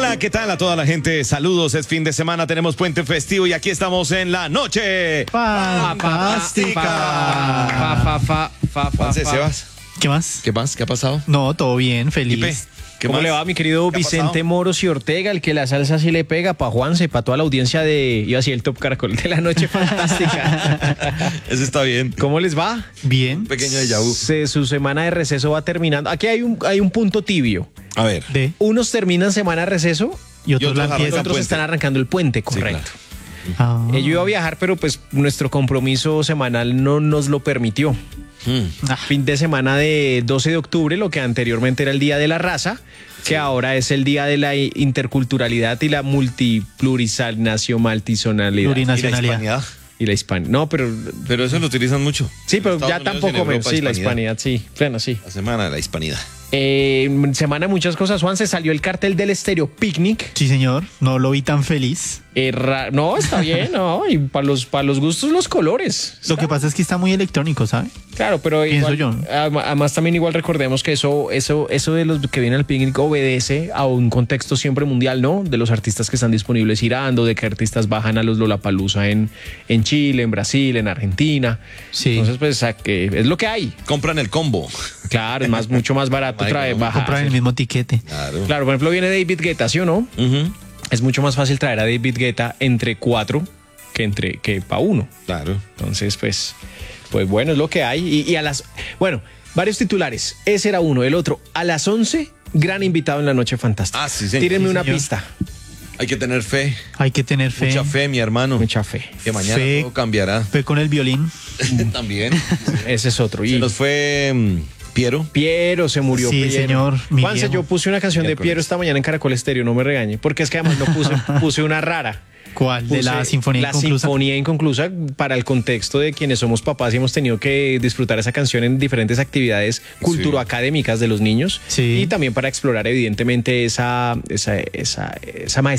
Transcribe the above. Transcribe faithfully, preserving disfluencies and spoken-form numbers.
Hola, ¿qué tal a toda la gente? Saludos, es fin de semana, tenemos puente festivo y aquí estamos en la noche fantástica. Fa, fa, fa, fa, fa, Juanse, fa. Sebas, ¿Qué más? ¿qué más? ¿Qué ha pasado? No, todo bien, feliz. Ipe, ¿qué ¿Cómo más? le va, mi querido ¿Qué ha Vicente pasado? Moros y Ortega, el que la salsa sí le pega, pa' Juanse, pa' toda la audiencia de, iba a decir el Top Caracol de la noche fantástica? Ese está bien. ¿Cómo les va? Bien. Un pequeño déjà vu. Se- su semana de receso va terminando. Aquí hay un, hay un punto tibio. A ver. De. Unos terminan semana de receso Y otros otros la arrancan empiezan. otros puente. están arrancando el puente, correcto. claro. Ah. Eh, Yo iba a viajar, pero pues nuestro compromiso semanal no nos lo permitió. Mm. Ah, Fin de semana de doce de octubre, lo que anteriormente era el Día de la Raza, que ahora es el Día de la interculturalidad y la multiplurinación, maltisonalidad. ¿Y la Plurinacionalidad. hispanidad? Y la hispanidad. No, pero Pero eso lo utilizan mucho. sí, pero Estados ya Unidos y en tampoco menos. Europa, Sí, la hispanidad, sí. Bueno, sí. La semana de la hispanidad. Eh, semana de muchas cosas, Juan, se salió el cartel del Estéreo Picnic. Sí, señor. No lo vi tan feliz. Eh, ra- no, está bien, ¿no? Y para los, para los gustos, los colores. Lo que pasa es que está muy electrónico, ¿sabe? Claro, pero Pienso igual, yo. adem- además también igual recordemos que eso, eso, eso de los que vienen al picnic obedece a un contexto siempre mundial, ¿no? De los artistas que están disponibles girando, de que artistas bajan a los Lollapalooza en, en Chile, en Brasil, en Argentina. Sí. Entonces, pues, a que es lo que hay. Compran el combo. Claro, es más, mucho más barato, Marica, trae, no, baja. Comprar el mismo tiquete. Claro. Claro, por ejemplo, viene David Guetta, ¿sí o no? Ujú. Es mucho más fácil traer a David Guetta entre cuatro que entre que para uno. Claro. Entonces, pues, pues bueno, es lo que hay. Y, y a las, bueno, varios titulares. Ese era uno. El otro, a las once, gran invitado en la Noche Fantástica. Ah, sí, señor. Tírenme Sí, una señor. pista. Hay que tener fe. Hay que tener fe. Mucha fe, mi hermano. Mucha fe. Que mañana Fe. todo cambiará. Fe con el violín. También. Ese es otro. Se Y nos fue mm, Piero. Piero se murió. Sí, Piero. señor, mi Juanse, viejo. yo puse una canción de Miércoles. Piero esta mañana en Caracol Estéreo, no me regañe. Porque es que además no puse, puse una rara. ¿Cuál? De la Puse Sinfonía La Inconclusa. Sinfonía Inconclusa, para el contexto de quienes somos papás y hemos tenido que disfrutar esa canción en diferentes actividades culturoacadémicas de los niños. Sí. Y también para explorar, evidentemente, esa, esa, esa, esa maestría